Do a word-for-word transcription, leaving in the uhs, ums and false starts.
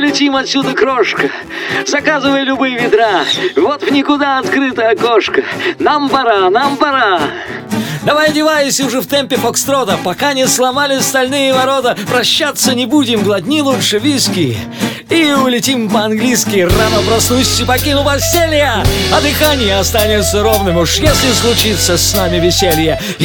улетим отсюда, крошка. Заказывай любые ведра. Вот в никуда открыто окошко. Нам пора, нам пора. Давай одевайся уже в темпе фокстрота, пока не сломали стальные ворота. Прощаться не будем, глотни лучше виски и улетим по-английски. Рано проснусь и покину постелья, а дыхание останется ровным, уж если случится с нами веселье.